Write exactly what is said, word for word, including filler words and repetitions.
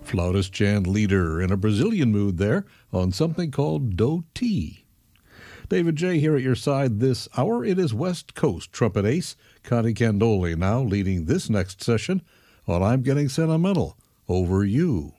Flautist Jan Leader in a Brazilian mood there on something called Do Ti. David J. here at your side this hour. It is West Coast trumpet ace Connie Candoli now leading this next session on I'm Getting Sentimental Over You.